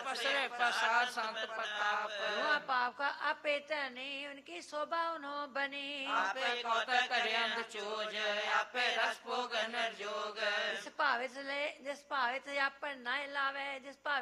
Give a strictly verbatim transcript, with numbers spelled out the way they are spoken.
पसरे प्रसाद संत प्रताप हुआ पाप का आपे तने उनकी शोभा उन्हों बनी आपे कौतक करे अंध चोज आपे रस भोग नर जोग जिस भावित ले जिस भावित आप पर ना लावे जिस भावित